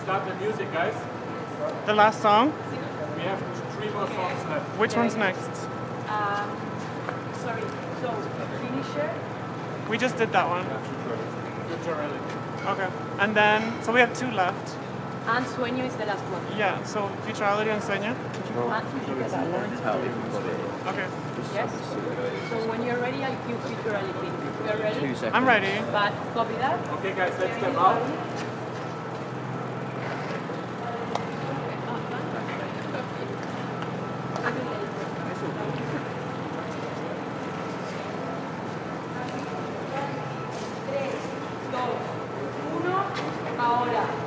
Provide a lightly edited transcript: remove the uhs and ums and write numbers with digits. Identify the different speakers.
Speaker 1: start the music, guys.
Speaker 2: The last song?
Speaker 1: We have 3 more songs left.
Speaker 2: Which one's next?
Speaker 3: Sorry, so finisher.
Speaker 2: We just did that one.
Speaker 1: Future Relic.
Speaker 2: Okay. And then, so we have 2 left.
Speaker 3: And Sueño is the last one.
Speaker 2: Yeah, so Futurality and Sueño. Okay.
Speaker 3: Yes. So when you're ready, I'll cue Futurality. You're ready?
Speaker 4: 2 seconds.
Speaker 2: I'm ready.
Speaker 3: But copy that.
Speaker 1: Okay, guys, let's step out.
Speaker 3: Ahora.